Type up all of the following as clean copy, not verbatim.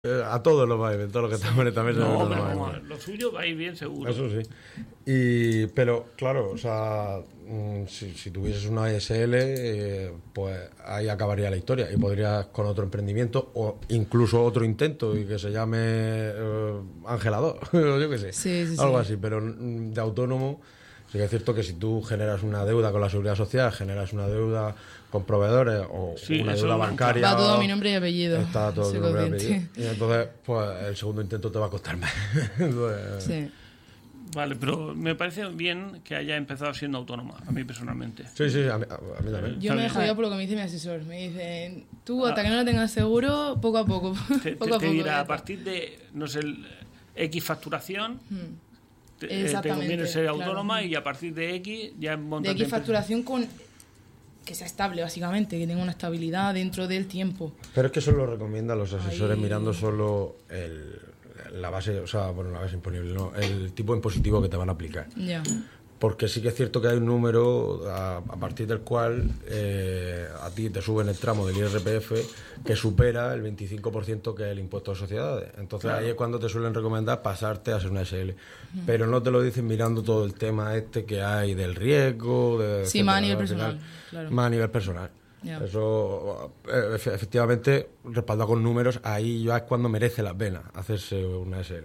A todos los va a ir bien, todo lo que estamos en esta mesa. No, nos pero va a ir como bien. lo suyo va a ir bien seguro. Eso sí. Pero claro, o sea, si tuvieses una ISL, pues ahí acabaría la historia y podrías con otro emprendimiento o incluso otro intento y que se llame Ángela 2, o yo qué sé, Sí. algo así. Pero de autónomo, sí que es cierto que si tú generas una deuda con la Seguridad Social, generas una deuda con proveedores o Sí, una eso deuda lo bancaria, Va todo a mi nombre y apellido. está todo Soy tu nombre y consciente. apellido. Y entonces, pues el segundo intento te va a costar más. Entonces, Sí. Vale, pero me parece bien que haya empezado siendo autónoma, a mí personalmente. sí, a mí también. Yo me he bien. jodido por lo que me dice mi asesor. Me dice, tú hasta que no lo tengas seguro, poco a poco. Te poco a poco. dirá, a partir de, no sé, X facturación, te Exactamente, conviene ser claro. autónoma y a partir de X ya De montas X facturación con que sea estable, básicamente, que tenga una estabilidad dentro del tiempo. Pero es que eso lo recomiendan los asesores Ahí. mirando solo la base, o sea, bueno, la base imponible, no, el tipo impositivo que te van a aplicar. Ya. Porque sí que es cierto que hay un número a partir del cual a ti te suben el tramo del IRPF que supera el 25% que es el impuesto de sociedades. Entonces ahí es cuando te suelen recomendar pasarte a ser una SL. Pero no te lo dicen mirando todo el tema que hay del riesgo. Sí, más a nivel Al personal, final, claro. Más a nivel personal. Ya. Eso, efectivamente, respaldado con números, ahí ya es cuando merece la pena hacerse una SL.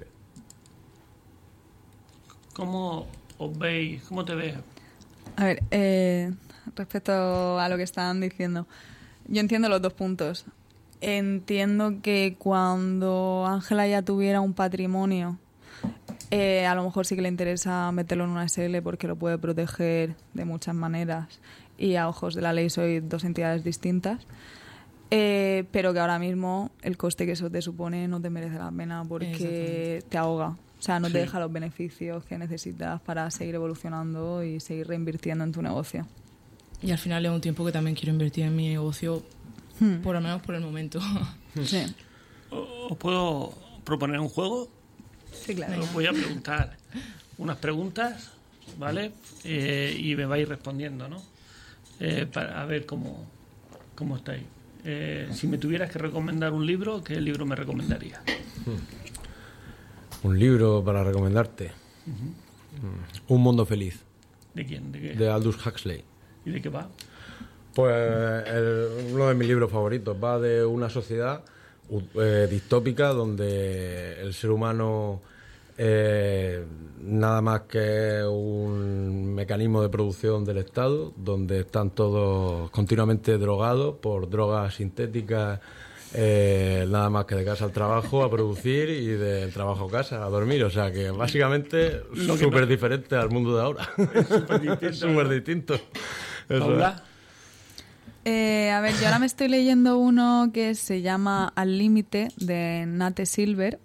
¿Cómo os veis? ¿Cómo te ves? A ver, respecto a lo que estaban diciendo, yo entiendo los dos puntos. Entiendo que cuando Ángela ya tuviera un patrimonio, a lo mejor sí que le interesa meterlo en una SL porque lo puede proteger de muchas maneras y a ojos de la ley soy dos entidades distintas. Pero que ahora mismo el coste que eso te supone no te merece la pena porque te ahoga. O sea, no te deja los beneficios que necesitas para seguir evolucionando y seguir reinvirtiendo en tu negocio. Y al final es un tiempo que también quiero invertir en mi negocio, por lo menos por el momento. Sí, ¿Os puedo proponer un juego? sí, claro. Os voy a preguntar unas preguntas, ¿vale? Y me vais respondiendo, ¿no? Para ver cómo estáis. Si me tuvieras que recomendar un libro, ¿qué libro me recomendarías? Un libro para recomendarte. Un mundo feliz, ¿De quién? ¿De qué? de Aldous Huxley. ¿Y de qué va? Pues uno de mis libros favoritos va de una sociedad distópica donde el ser humano nada más que un mecanismo de producción del Estado, donde están todos continuamente drogados por drogas sintéticas, nada más que de casa al trabajo a producir y del trabajo a casa a dormir. O sea que básicamente súper diferente al mundo de ahora. Es súper distinto. Eso ¿Paula? A ver, yo ahora me estoy leyendo uno que se llama Al límite, de Nate Silver.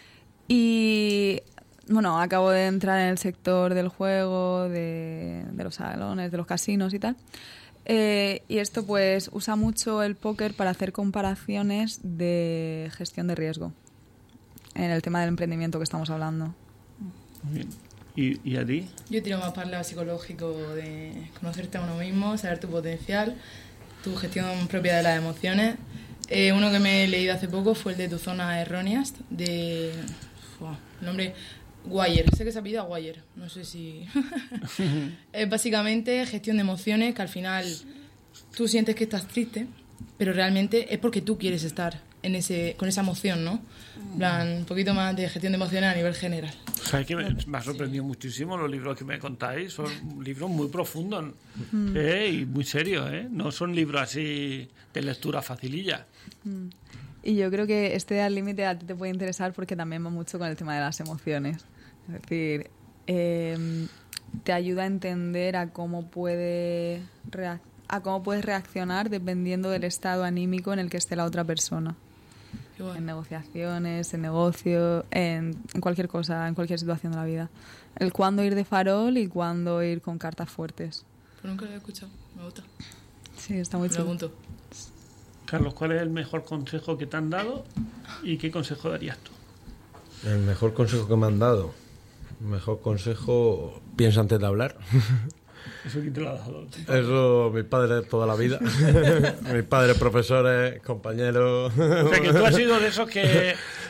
Y bueno, acabo de entrar en el sector del juego, de los salones, de los casinos y tal. Y esto pues usa mucho el póker para hacer comparaciones de gestión de riesgo en el tema del emprendimiento que estamos hablando. Muy bien. ¿Y a ti? Yo tiro más para el lado psicológico de conocerte a uno mismo, saber tu potencial, tu gestión propia de las emociones. Uno que me he leído hace poco fue el de Tu zona erróneas, de... el nombre... Guyer, sé que se apellida Guyer, no sé si... Es básicamente gestión de emociones, que al final tú sientes que estás triste, pero realmente es porque tú quieres estar con esa emoción, ¿no? En plan, un poquito más de gestión de emociones a nivel general. ¿Sabes que me ha sorprendido muchísimo los libros que me contáis? Son libros muy profundos y muy serios, ¿eh? No son libros así de lectura facililla. Y yo creo que este Al límite a ti te puede interesar porque también va mucho con el tema de las emociones. Es decir, te ayuda a entender a cómo puedes reaccionar dependiendo del estado anímico en el que esté la otra persona. Qué bueno. En negociaciones, en negocio, en cualquier cosa, en cualquier situación de la vida. El cuándo ir de farol y cuándo ir con cartas fuertes. Pues nunca lo he escuchado, me gusta. Sí, está muy Me chulo. pregunto. Carlos, ¿cuál es el mejor consejo que te han dado y qué consejo darías tú? El mejor consejo que me han dado. El mejor consejo, piensa antes de hablar. ¿Eso quién te lo ha dado? Eso, mis padres toda la vida. Mis padres, profesores, compañeros. O sea, que tú has sido de esos que